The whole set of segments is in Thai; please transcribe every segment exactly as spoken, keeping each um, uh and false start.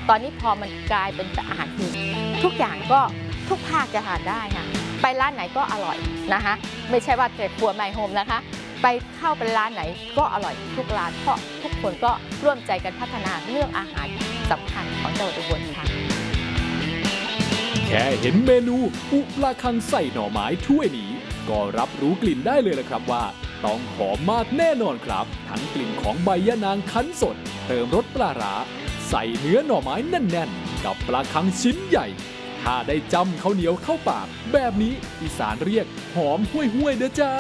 ตอนนี้พอมันกลายเป็นอาหารพื้นทุกอย่างก็ทุกภาคจะทานได้ค่ะไปร้านไหนก็อร่อยนะคะไม่ใช่ว่าแต่ครัวไมโฮมนะคะไปเข้าเป็นร้านไหนก็อร่อยทุกร้านเพราะทุกคนก็ร่วมใจกันพัฒนาเรื่องอาหารสำคัญของจังหวัดอุบลค่ะแค่เห็นเมนูอุปลาคังใส่หน่อไม้ถ้วยนี้ก็รับรู้กลิ่นได้เลยละครับว่าต้องหอมมากแน่นอนครับทั้งกลิ่นของใบยะนางคั้นสดเติมรสปลาร้าใส่เนื้อหน่อไม้แน่นๆกับปลาคังชิ้นใหญ่ถ้าได้จำข้าวเหนียวเข้าปากแบบนี้อีสานเรียกหอมห้วยห้วยเด้อจ้า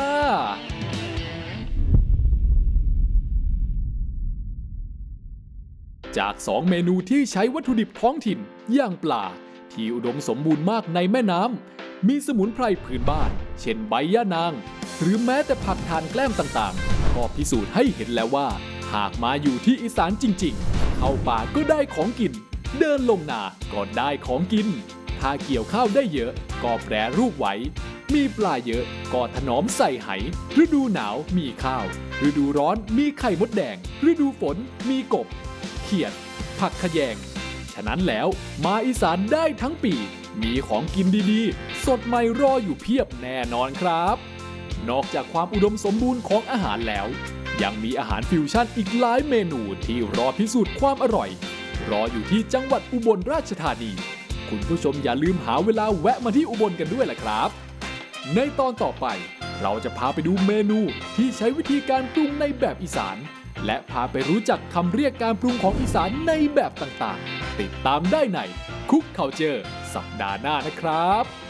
จากสองเมนูที่ใช้วัตถุดิบท้องถิ่นอย่างปลาที่อุดมสมบูรณ์มากในแม่น้ำมีสมุนไพรพื้นบ้านเช่นใบยะนางหรือแม้แต่ผักทานแกล้มต่างๆก็พิสูจน์ให้เห็นแล้วว่าหากมาอยู่ที่อีสานจริงๆเข้าป่าก็ได้ของกินเดินลงนาก็ได้ของกินถ้าเกี่ยวข้าวได้เยอะก็แปรรูปไว้มีปลาเยอะก็ถนอมใส่ไหฤดูหนาวมีข้าวฤดูร้อนมีไข่มดแดงฤดูฝนมีกบเขียดผักขะแยงฉะนั้นแล้วมาอีสานได้ทั้งปีมีของกินดีๆสดใหม่รออยู่เพียบแน่นอนครับนอกจากความอุดมสมบูรณ์ของอาหารแล้วยังมีอาหารฟิวชั่นอีกหลายเมนูที่รอพิสูจน์ความอร่อยรออยู่ที่จังหวัดอุบลราชธานีคุณผู้ชมอย่าลืมหาเวลาแวะมาที่อุบลกันด้วยล่ะครับในตอนต่อไปเราจะพาไปดูเมนูที่ใช้วิธีการปรุงในแบบอีสานและพาไปรู้จักคำเรียกการปรุงของอีสานในแบบต่างๆติดตามได้ในคุกคัลเจอร์สัปดาห์หน้านะครับ